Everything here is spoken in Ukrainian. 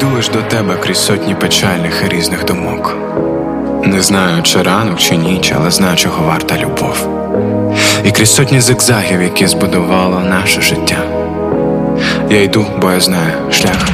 йду лиш до тебе крізь сотні печальних і різних думок. Не знаю, чи ранок, чи ніч, але знаю, чого варта любов. І крізь сотні зигзагів, які збудувало наше життя. Я йду, бо я знаю, шлях